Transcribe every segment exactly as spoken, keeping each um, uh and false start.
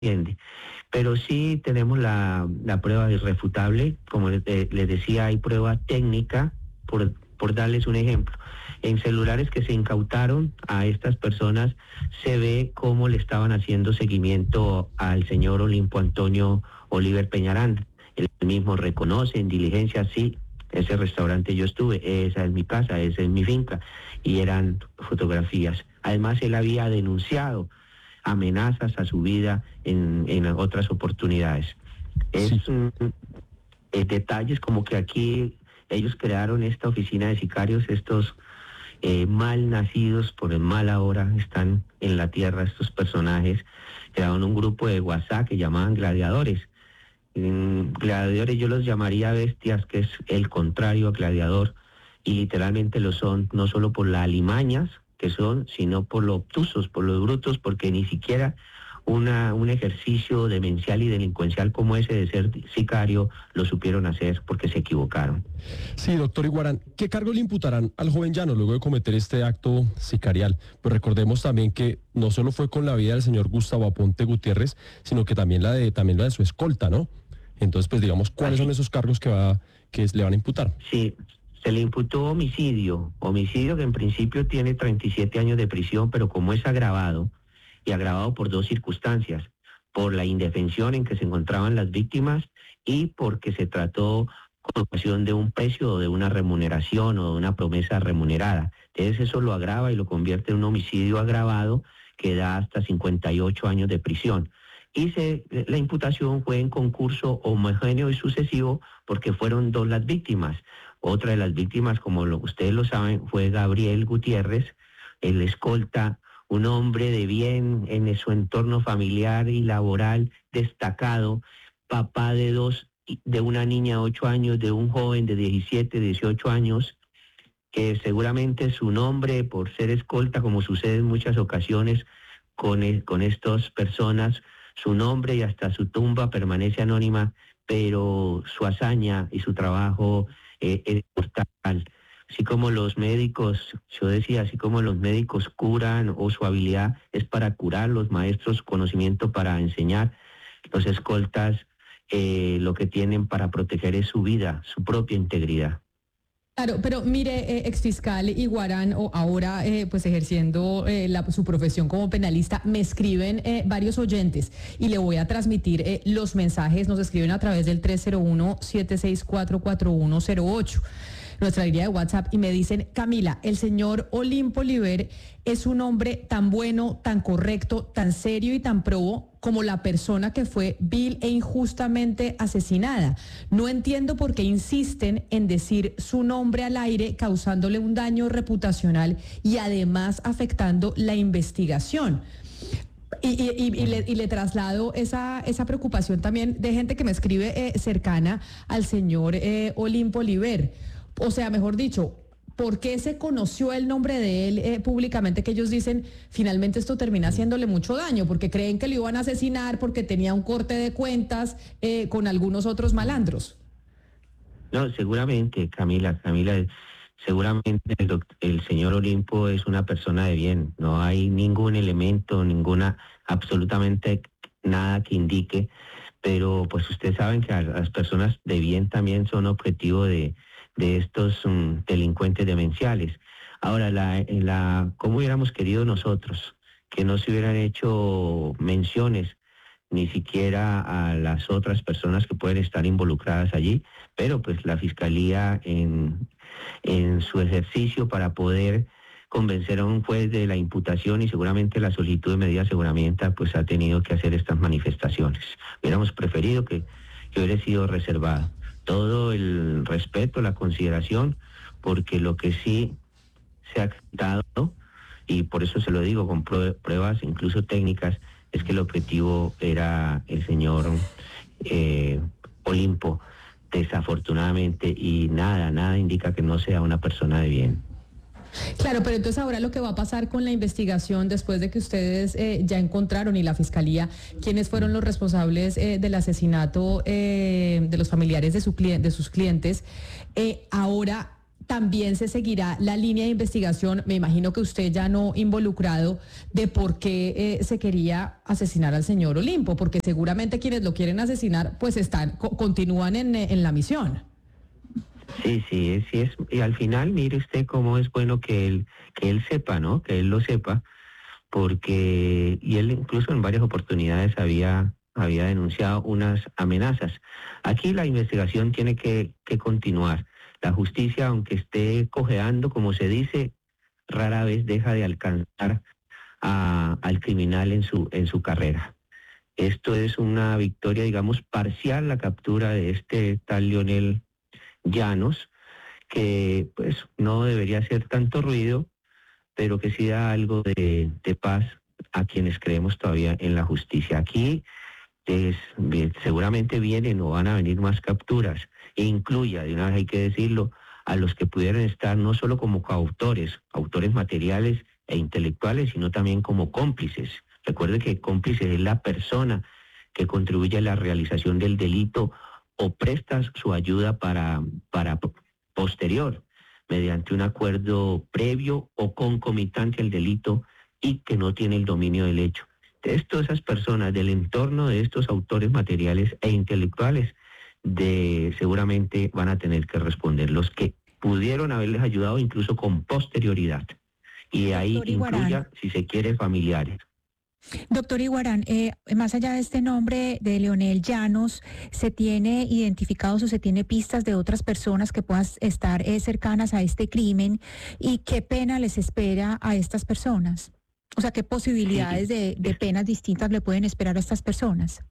entiende. Pero sí tenemos la, la prueba irrefutable, como les, eh, les decía, hay prueba técnica, por, por darles un ejemplo. En celulares que se incautaron a estas personas se ve cómo le estaban haciendo seguimiento al señor Olimpo Antonio Oliver Peñaranda. Él mismo reconoce en diligencia, sí, ese restaurante yo estuve, esa es mi casa, esa es mi finca, y eran fotografías. Además, él había denunciado amenazas a su vida en, en otras oportunidades. Es Sí. un, eh, detalles como que aquí ellos crearon esta oficina de sicarios, estos eh, mal nacidos por el mal ahora están en la tierra, estos personajes crearon un grupo de WhatsApp que llamaban gladiadores. En gladiadores yo los llamaría bestias, que es el contrario a gladiador, y literalmente lo son, no solo por las alimañas que son, sino por lo obtusos, por los brutos, porque ni siquiera una, un ejercicio demencial y delincuencial como ese de ser sicario lo supieron hacer porque se equivocaron. Sí, doctor Iguarán, ¿qué cargo le imputarán al joven Llano luego de cometer este acto sicarial? Pues recordemos también que no solo fue con la vida del señor Gustavo Aponte Gutiérrez, sino que también la de también la de su escolta, ¿no? Entonces, pues digamos, ¿cuáles son esos cargos que va que le van a imputar? Sí, se le imputó homicidio, homicidio que en principio tiene treinta y siete años de prisión, pero como es agravado, y agravado por dos circunstancias, por la indefensión en que se encontraban las víctimas y porque se trató con ocasión de un precio o de una remuneración o de una promesa remunerada. Entonces eso lo agrava y lo convierte en un homicidio agravado que da hasta cincuenta y ocho años de prisión. Y se, la imputación fue en concurso homogéneo y sucesivo porque fueron dos las víctimas. Otra de las víctimas, como lo, ustedes lo saben, fue Gabriel Gutiérrez, el escolta, un hombre de bien en su entorno familiar y laboral destacado, papá de dos, de una niña de ocho años, de un joven de diecisiete, dieciocho años, que seguramente su nombre, por ser escolta, como sucede en muchas ocasiones con, el, con estas personas, su nombre y hasta su tumba permanece anónima, pero su hazaña y su trabajo eh, es mortal. Así como los médicos, yo decía, así como los médicos curan o su habilidad es para curar, los maestros conocimiento para enseñar, los escoltas eh, lo que tienen para proteger es su vida, su propia integridad. Claro, pero mire, eh, exfiscal Iguarán, o ahora eh, pues ejerciendo eh, la, su profesión como penalista, me escriben eh, varios oyentes y le voy a transmitir eh, los mensajes, nos escriben a través del tres cero uno, siete seis cuatro, cuatro uno cero ocho. Nuestra línea de WhatsApp, y me dicen: Camila, el señor Olimpo Oliver es un hombre tan bueno, tan correcto, tan serio y tan probo como la persona que fue vil e injustamente asesinada. No entiendo por qué insisten en decir su nombre al aire, causándole un daño reputacional y además afectando la investigación. Y, y, y, y, le, y le traslado esa, esa preocupación también de gente que me escribe eh, cercana al señor eh, Olimpo Oliver. O sea, mejor dicho, ¿por qué se conoció el nombre de él eh, públicamente? Que ellos dicen, finalmente esto termina haciéndole mucho daño, porque creen que lo iban a asesinar porque tenía un corte de cuentas eh, con algunos otros malandros. No, seguramente, Camila, Camila, seguramente el, doct- el señor Olimpo es una persona de bien. No hay ningún elemento, ninguna, absolutamente nada que indique, pero pues ustedes saben que a las personas de bien también son objetivo de de estos um, delincuentes demenciales. Ahora, la, la, ¿cómo hubiéramos querido nosotros que no se hubieran hecho menciones ni siquiera a las otras personas que pueden estar involucradas allí? Pero pues la Fiscalía en, en su ejercicio para poder convencer a un juez de la imputación y seguramente la solicitud de medida de aseguramiento, pues ha tenido que hacer estas manifestaciones. Hubiéramos preferido que, que hubiera sido reservado. Todo el respeto, la consideración, porque lo que sí se ha dado, y por eso se lo digo con pruebas incluso técnicas, es que el objetivo era el señor eh, Olimpo, desafortunadamente, y nada, nada indica que no sea una persona de bien. Claro, pero entonces ahora lo que va a pasar con la investigación después de que ustedes eh, ya encontraron, y la Fiscalía, quiénes fueron los responsables eh, del asesinato eh, de los familiares de, su, de sus clientes, eh, ahora también se seguirá la línea de investigación, me imagino que usted ya no involucrado, de por qué eh, se quería asesinar al señor Olimpo, porque seguramente quienes lo quieren asesinar pues están co- continúan en, en la misión. Sí, sí, sí es. Y al final, mire usted cómo es bueno que él, que él sepa, ¿no? Que él lo sepa, porque, y él incluso en varias oportunidades había, había denunciado unas amenazas. Aquí la investigación tiene que, que continuar. La justicia, aunque esté cojeando, como se dice, rara vez deja de alcanzar a- al criminal en su, en su carrera. Esto es una victoria, digamos, parcial, la captura de este tal Leonel Llanos, que pues no debería hacer tanto ruido, pero que sí da algo de, de paz a quienes creemos todavía en la justicia. Aquí es, bien, seguramente vienen o van a venir más capturas, e incluya, de una vez hay que decirlo, a los que pudieran estar no solo como coautores, autores materiales e intelectuales, sino también como cómplices. Recuerde que cómplice es la persona que contribuye a la realización del delito o presta su ayuda para, para posterior, mediante un acuerdo previo o concomitante al delito y que no tiene el dominio del hecho. Entonces, todas esas personas del entorno de estos autores materiales e intelectuales de, seguramente van a tener que responder, los que pudieron haberles ayudado incluso con posterioridad. Y ahí Doctor Iguarán, incluya, si se quiere, familiares. doctor Iguarán, eh, más allá de este nombre de Leonel Llanos, ¿se tiene identificados o se tiene pistas de otras personas que puedan estar eh, cercanas a este crimen? ¿Y qué pena les espera a estas personas? O sea, ¿qué posibilidades Sí, de, de es- penas distintas le pueden esperar a estas personas?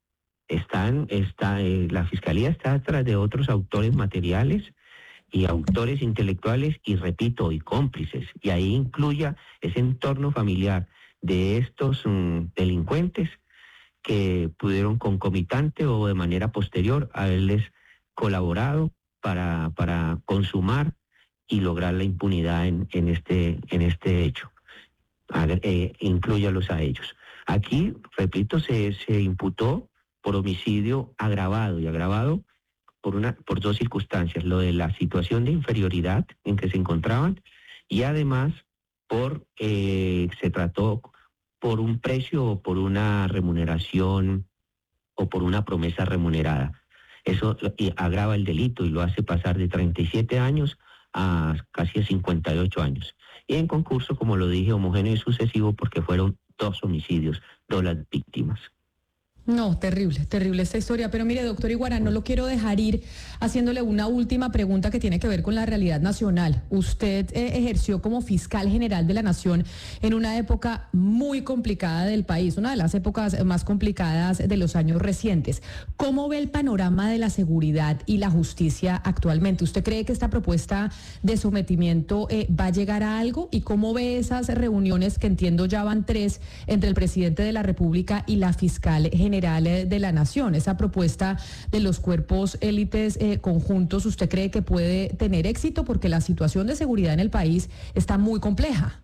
están, está, eh, la fiscalía está detrás de otros autores materiales y autores intelectuales y, repito, y cómplices. Y ahí incluya ese entorno familiar de estos mm, delincuentes que pudieron concomitante o de manera posterior haberles colaborado para, para consumar y lograr la impunidad en, en, este, en este hecho. Haga- eh, inclúyalos a ellos. Aquí, repito, se, se imputó por homicidio agravado y agravado por, una, por dos circunstancias, lo de la situación de inferioridad en que se encontraban y además por eh, se trató por un precio o por una remuneración o por una promesa remunerada. Eso lo- y agrava el delito y lo hace pasar de treinta y siete años a casi a cincuenta y ocho años. Y en concurso, como lo dije, homogéneo y sucesivo porque fueron dos homicidios, dos las víctimas. No, terrible, terrible esta historia. Pero mire, doctor Iguarán, no lo quiero dejar ir haciéndole una última pregunta que tiene que ver con la realidad nacional. Usted eh, ejerció como fiscal general de la Nación en una época muy complicada del país, una de las épocas más complicadas de los años recientes. ¿Cómo ve el panorama de la seguridad y la justicia actualmente? ¿Usted cree que esta propuesta de sometimiento eh, va a llegar a algo? ¿Y cómo ve esas reuniones, que entiendo ya van tres, entre el presidente de la República y la fiscal general de la Nación? Esa propuesta de los cuerpos élites eh, conjuntos, ¿usted cree que puede tener éxito? Porque la situación de seguridad en el país está muy compleja.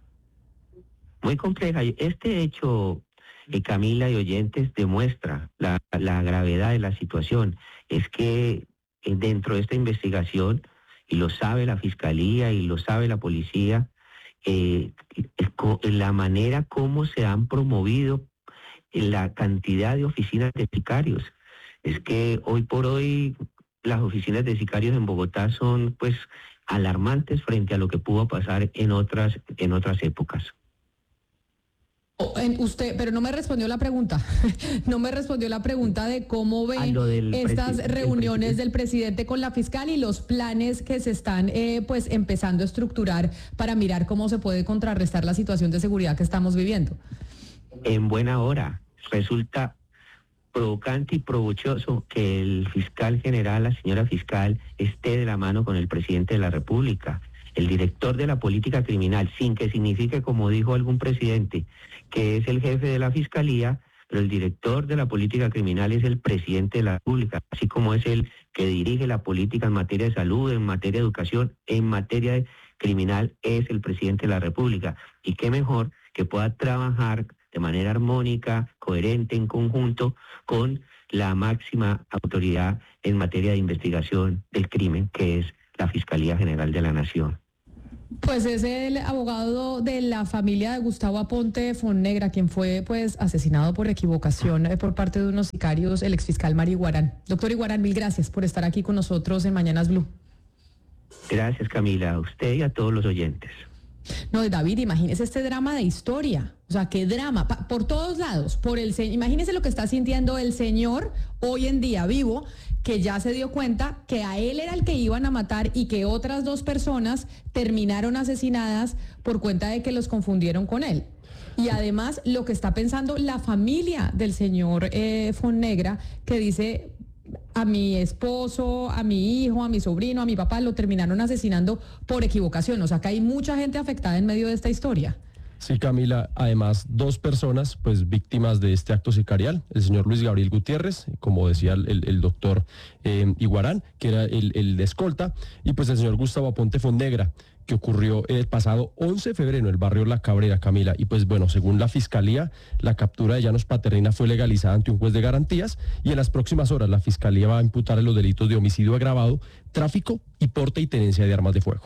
Muy compleja. Este hecho, eh, Camila y oyentes, demuestra la, la gravedad de la situación. Es que eh, dentro de esta investigación, y lo sabe la Fiscalía y lo sabe la policía, eh, la manera como se han promovido la cantidad de oficinas de sicarios. Es que hoy por hoy las oficinas de sicarios en Bogotá son pues alarmantes frente a lo que pudo pasar en otras, en otras épocas. Oh, en usted, pero no me respondió la pregunta. No me respondió la pregunta de cómo A ve lo del estas presi- del reuniones presidente. del presidente con la fiscal y los planes que se están eh, pues empezando a estructurar para mirar cómo se puede contrarrestar la situación de seguridad que estamos viviendo. En buena hora. Resulta provocante y provechoso que el fiscal general, la señora fiscal, esté de la mano con el presidente de la República, el director de la política criminal, sin que signifique, como dijo algún presidente, que es el jefe de la fiscalía, pero el director de la política criminal es el presidente de la República, así como es el que dirige la política en materia de salud, en materia de educación, en materia de criminal, es el presidente de la República. Y qué mejor que pueda trabajar de manera armónica, coherente, en conjunto con la máxima autoridad en materia de investigación del crimen, que es la Fiscalía General de la Nación. Pues es el abogado de la familia de Gustavo Aponte Fonnegra, quien fue pues asesinado por equivocación eh, por parte de unos sicarios, el exfiscal Mario Iguarán. Doctor Iguarán, mil gracias por estar aquí con nosotros en Mañanas Blue. Gracias, Camila, a usted y a todos los oyentes. No, David, imagínese este drama de historia. O sea, qué drama, pa, por todos lados. Por el, imagínese lo que está sintiendo el señor hoy en día vivo, que ya se dio cuenta que a él era el que iban a matar y que otras dos personas terminaron asesinadas por cuenta de que los confundieron con él. Y además lo que está pensando la familia del señor eh, Fonnegra, que dice: a mi esposo, a mi hijo, a mi sobrino, a mi papá lo terminaron asesinando por equivocación. O sea, que hay mucha gente afectada en medio de esta historia. Sí, Camila, además dos personas pues víctimas de este acto sicarial, el señor Luis Gabriel Gutiérrez, como decía el, el, el doctor eh, Iguarán, que era el, el de escolta, y pues el señor Gustavo Aponte Fonnegra, que ocurrió el pasado once de febrero en el barrio La Cabrera, Camila. Y pues bueno, según la Fiscalía, la captura de Llanos Paternina fue legalizada ante un juez de garantías y en las próximas horas la Fiscalía va a imputar los delitos de homicidio agravado, tráfico y porte y tenencia de armas de fuego.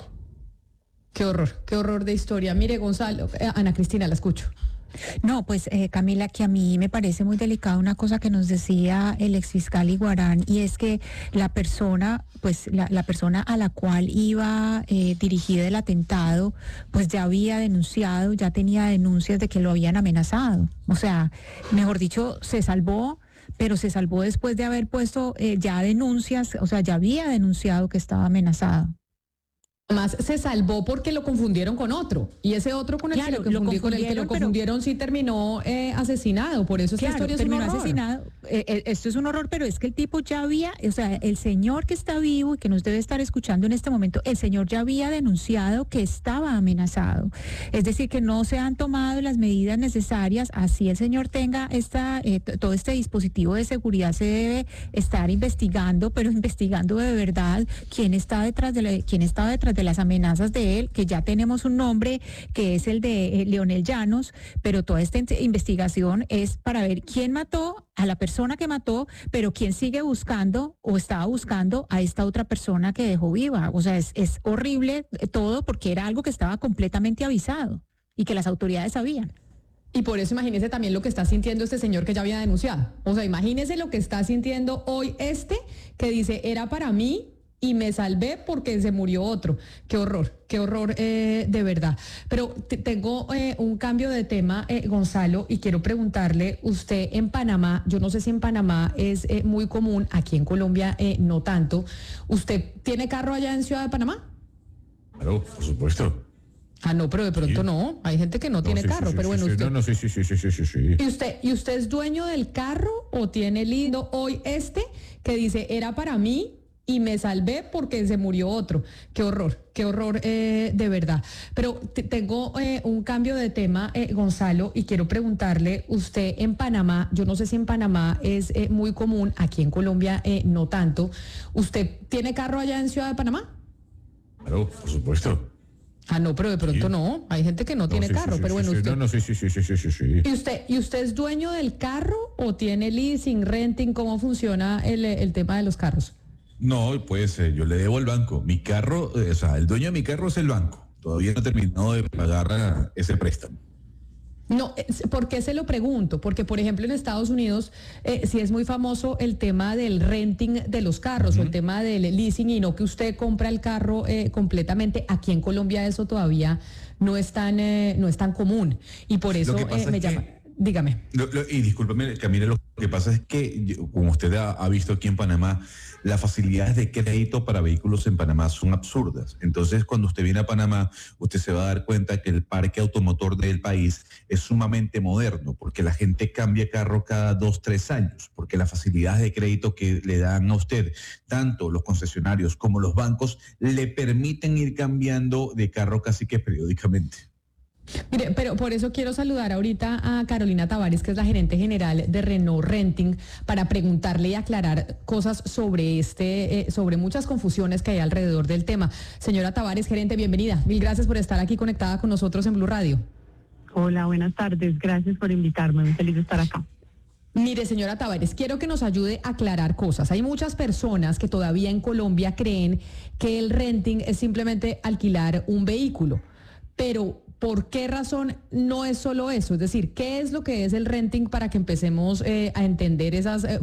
Qué horror, qué horror de historia. Mire, Gonzalo, eh, Ana Cristina, la escucho. No, pues eh, Camila, que a mí me parece muy delicada una cosa que nos decía el exfiscal Iguarán, y es que la persona, pues la, la persona a la cual iba eh, dirigido el atentado, pues ya había denunciado, ya tenía denuncias de que lo habían amenazado. O sea, mejor dicho, se salvó, pero se salvó después de haber puesto eh, ya denuncias, o sea, ya había denunciado que estaba amenazado. Además, se salvó porque lo confundieron con otro. Y ese otro con el, claro, que, lo confundí, lo con el que lo confundieron sí terminó eh, asesinado. Por eso esta claro, historia es un horror. asesinado. Eh, eh, esto es un horror, pero es que el tipo ya había, o sea, el señor que está vivo y que nos debe estar escuchando en este momento, el señor ya había denunciado que estaba amenazado. Es decir, que no se han tomado las medidas necesarias. Así el señor tenga esta, eh, todo este dispositivo de seguridad, se debe estar investigando, pero investigando de verdad quién está detrás de la, quién estaba detrás de las amenazas de él, que ya tenemos un nombre que es el de eh, Leonel Llanos, pero toda esta investigación es para ver quién mató a la persona que mató, pero quién sigue buscando o estaba buscando a esta otra persona que dejó viva. O sea, es, es horrible todo porque era algo que estaba completamente avisado y que las autoridades sabían. Y por eso imagínese también lo que está sintiendo este señor que ya había denunciado. O sea, imagínese lo que está sintiendo hoy este, que dice, era para mí y me salvé porque se murió otro. Qué horror, qué horror eh, de verdad. Pero te, tengo eh, un cambio de tema, eh, Gonzalo, y quiero preguntarle, usted en Panamá, yo no sé si en Panamá es eh, muy común, aquí en Colombia eh, no tanto. ¿Usted tiene carro allá en Ciudad de Panamá? Claro, por supuesto. Ah, no, pero de pronto sí. no. Hay gente que no, no tiene sí, carro, sí, pero sí, bueno, sí, usted... No, no, sí, sí, sí, sí, sí, sí, sí. ¿Y usted, ¿Y usted es dueño del carro o tiene lindo hoy este que dice, era para mí y me salvé porque se murió otro? Qué horror, qué horror eh, de verdad. Pero te, tengo eh, un cambio de tema, eh, Gonzalo, y quiero preguntarle, usted en Panamá, yo no sé si en Panamá es eh, muy común, aquí en Colombia eh, no tanto. ¿Usted tiene carro allá en Ciudad de Panamá? Claro, por supuesto. Ah, no, pero de pronto sí. no. Hay gente que no, no tiene sí, carro, sí, pero sí, bueno, sí, usted... No, no, sí, sí, sí, sí, sí, sí, sí. ¿Y usted, ¿Y usted es dueño del carro o tiene leasing, renting? ¿Cómo funciona el, el tema de los carros? No, pues eh, yo le debo al banco. Mi carro, eh, o sea, el dueño de mi carro es el banco. Todavía no he terminado de pagar uh, ese préstamo. No, ¿por qué se lo pregunto? Porque, por ejemplo, en Estados Unidos eh, sí es muy famoso el tema del renting de los carros, uh-huh. o el tema del leasing, y no que usted compra el carro eh, completamente. Aquí en Colombia eso todavía no es tan, eh, no es tan común. Y por eso eh, me llama... Que... Dígame. Lo, lo, y discúlpeme, Camila, lo que pasa es que, como usted ha, ha visto aquí en Panamá, las facilidades de crédito para vehículos en Panamá son absurdas. Entonces, cuando usted viene a Panamá, usted se va a dar cuenta que el parque automotor del país es sumamente moderno, porque la gente cambia carro cada dos, tres años, porque las facilidades de crédito que le dan a usted, tanto los concesionarios como los bancos, le permiten ir cambiando de carro casi que periódicamente. Mire, pero por eso quiero saludar ahorita a Carolina Tavares, que es la gerente general de Renault Renting, para preguntarle y aclarar cosas sobre este, eh, sobre muchas confusiones que hay alrededor del tema. Señora Tavares, gerente, bienvenida. Mil gracias por estar aquí conectada con nosotros en Blue Radio. Hola, buenas tardes. Gracias por invitarme. Muy feliz de estar acá. Mire, señora Tavares, quiero que nos ayude a aclarar cosas. Hay muchas personas que todavía en Colombia creen que el renting es simplemente alquilar un vehículo, pero ¿por qué razón no es solo eso? Es decir, ¿qué es lo que es el renting para que empecemos eh, a entender esas eh,